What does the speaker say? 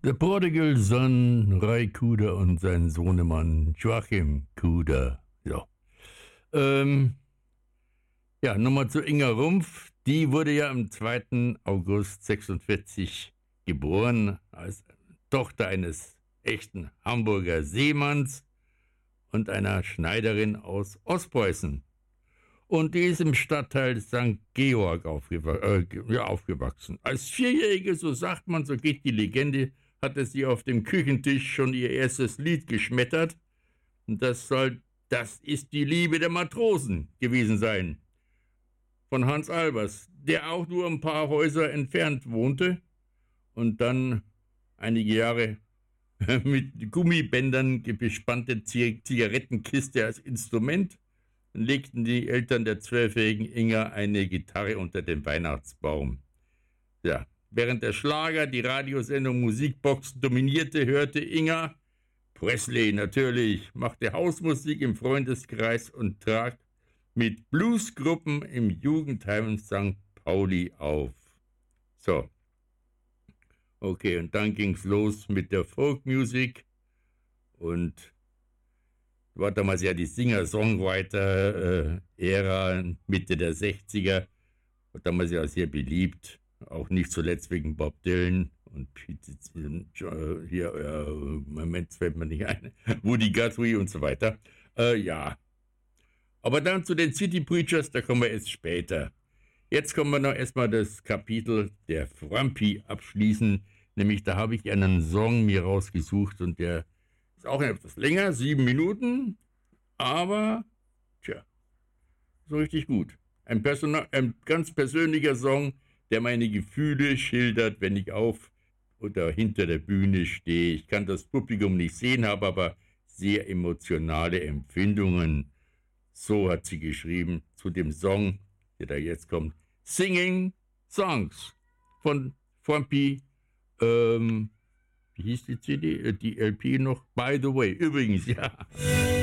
Der Prodigal Son, Ray Kuder und sein Sohnemann Joachim Kuder. Ja. Nochmal zu Inga Rumpf. Die wurde ja am 2. August 46 geboren, als Tochter eines echten Hamburger Seemanns und einer Schneiderin aus Ostpreußen. Und die ist im Stadtteil St. Georg aufgewachsen. Als Vierjährige, so sagt man, so geht die Legende, hatte sie auf dem Küchentisch schon ihr erstes Lied geschmettert. Und das ist die Liebe der Matrosen gewesen sein. Von Hans Albers, der auch nur ein paar Häuser entfernt wohnte und dann einige Jahre mit Gummibändern bespannte Zigarettenkiste als Instrument, legten die Eltern der 12-jährigen Inga eine Gitarre unter den Weihnachtsbaum. Ja, während der Schlager die Radiosendung Musikbox dominierte, hörte Inga Presley natürlich, machte Hausmusik im Freundeskreis und trat mit Bluesgruppen im Jugendheim St. Pauli auf. So. Okay, und dann ging's los mit der Folkmusik und war damals ja die Singer-Songwriter-Ära, Mitte der 60er, war damals ja sehr beliebt, auch nicht zuletzt wegen Bob Dylan und Moment, fällt mir nicht ein, Woody Guthrie und so weiter. Aber dann zu den City Preachers, da kommen wir erst später. Jetzt kommen wir noch erstmal das Kapitel der Frumpy abschließen, nämlich da habe ich einen Song mir rausgesucht und der ist auch etwas länger, 7 Minuten, aber, so richtig gut. Ein ganz persönlicher Song, der meine Gefühle schildert, wenn ich auf oder hinter der Bühne stehe. Ich kann das Publikum nicht sehen, habe aber sehr emotionale Empfindungen. So hat sie geschrieben zu dem Song, der da jetzt kommt. Singing Songs von Frumpy, wie hieß die CD, die LP noch? By the way, übrigens, ja.